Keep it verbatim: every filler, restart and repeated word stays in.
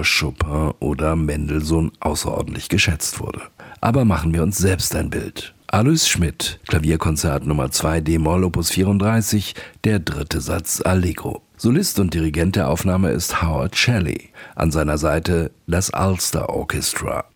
Gregor, Chopin oder Mendelssohn außerordentlich geschätzt wurde. Aber machen wir uns selbst ein Bild. Alois Schmidt, Klavierkonzert Nummer zwei d-Moll Opus vierunddreißig, der dritte Satz Allegro. Solist und Dirigent der Aufnahme ist Howard Shelley. An seiner Seite das Ulster Orchestra.